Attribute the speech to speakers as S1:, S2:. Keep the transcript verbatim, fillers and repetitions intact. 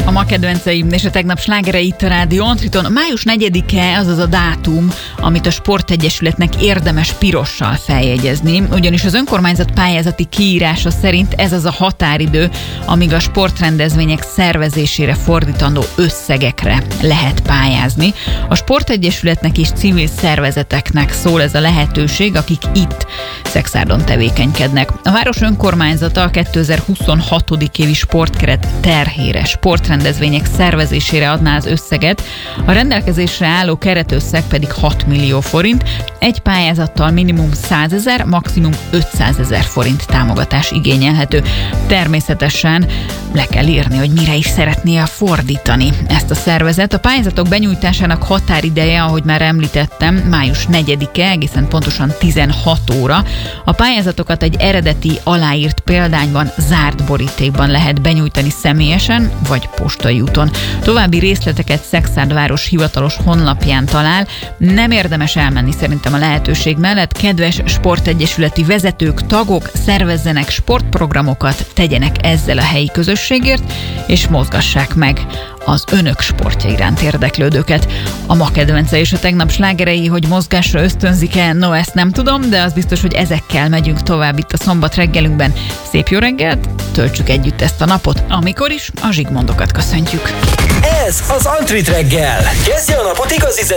S1: A ma kedvenceim és a tegnap slágerei itt a Rádió Antriton. Május negyedike az az a dátum, amit a Sportegyesületnek érdemes pirossal feljegyezni, ugyanis az önkormányzat pályázati kiírása szerint ez az a határidő, amíg a sportrendezvények szervezésére fordítandó összegekre lehet pályázni. A Sportegyesületnek és civil szervezeteknek szól ez a lehetőség, akik itt Szekszárton tevékenykednek. A város önkormányzata a kétezer-huszonhat. évi sportkeret terhére, sportrendezvények szervezésére adná az összeget, a rendelkezésre álló keretösszeg pedig hat millió forint, egy pályázattal minimum százezer, maximum ötszázezer forint támogatás igényelhető. Természetesen le kell írni, hogy mire is szeretné fordítani ezt a szervezet. A pályázatok benyújtásának határideje, ahogy már említettem, május negyedike, egészen pontosan tizenhat óra. A pályázatokat egy eredeti aláírt példányban, zárt borítékban lehet benyújtani személyesen, vagy postai úton. További részleteket Szekszárd város hivatalos honlapján talál. Nem érdemes elmenni szerintem a lehetőség mellett. Kedves sportegyesületi vezetők, tagok, szervezzenek sportprogramokat, tegyenek ezzel a helyi közösségért, és mozgassák meg az önök sportja iránt érdeklődőket. A ma kedvence és a tegnap slágerei, hogy mozgásra ösztönzik-e, no, ezt nem tudom, de az biztos, hogy ezekkel megyünk tovább itt a szombat reggelünkben. Szép jó reggelt, töltsük együtt ezt a napot, amikor is a Zsigmondokat köszöntjük.
S2: Ez az Antrit reggel. Kezdje a napot igazi